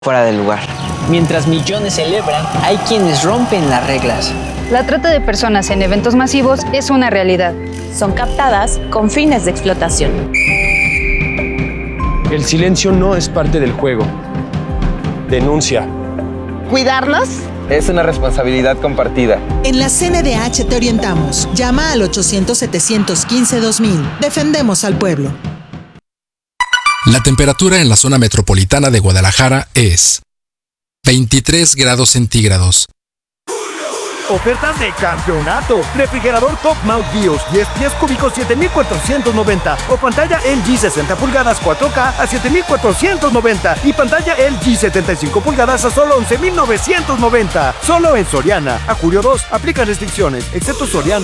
fuera de lugar. Mientras millones celebran, hay quienes rompen las reglas. La trata de personas en eventos masivos es una realidad. Son captadas con fines de explotación. El silencio no es parte del juego. Denuncia. ¿Cuidarnos? Es una responsabilidad compartida. En la CNDH te orientamos. Llama al 800-715-2000. Defendemos al pueblo. La temperatura en la zona metropolitana de Guadalajara es 23 grados centígrados. Ofertas de campeonato. Refrigerador Top Mount BIOS 10 pies cúbicos 7,490 o pantalla LG 60 pulgadas 4K a 7,490 y pantalla LG 75 pulgadas a solo 11,990. Solo en Soriana. A julio 2 aplican restricciones, excepto Soriana.